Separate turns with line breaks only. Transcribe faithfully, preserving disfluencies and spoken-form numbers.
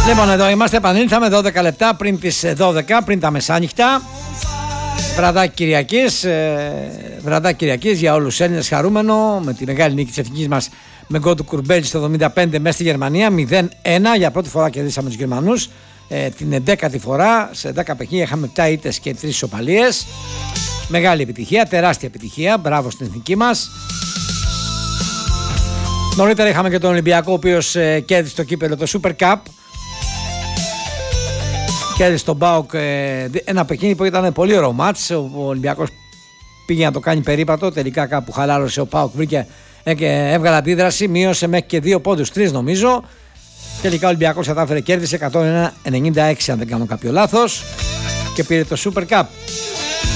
Λοιπόν, εδώ είμαστε, επανήλθαμε δώδεκα λεπτά πριν τις δώδεκα, πριν τα μεσάνυχτα. Βραδάκι Κυριακής, ε, βραδάκι Κυριακής για όλους τους Έλληνες, χαρούμενο με τη μεγάλη νίκη της εθνικής μας με γκολ του Κουρμπέλη στο εβδομήντα πέντε μέσα στη Γερμανία. μηδέν ένα, για πρώτη φορά κερδίσαμε τους Γερμανούς, ε, την εντέκατη φορά. Σε δέκα παιχνίδια είχαμε επτά ήττες και τρεις ισοπαλίες. Μεγάλη επιτυχία, τεράστια επιτυχία, μπράβο στην εθνική μας. Νωρίτερα είχαμε και τον Ολυμπιακό, ο οποίος ε, κέρδισε το κύπελλο, το Super Cup. Κέρδισε τον ΠΑΟΚ, ε, ένα παιχνίδι που ήταν πολύ ωραίο μάτς. Ο Ολυμπιακός πήγε να το κάνει περίπατο, τελικά κάπου χαλάρωσε ο ΠΑΟΚ, βρήκε, ε, έβγαλε αντίδραση, μείωσε μέχρι και δύο πόντους, τρεις νομίζω. Τελικά ο Ολυμπιακός κατάφερε, κέρδισε εκατόν ένα ενενήντα έξι αν δεν κάνω κάποιο λάθος και πήρε το Super Cup.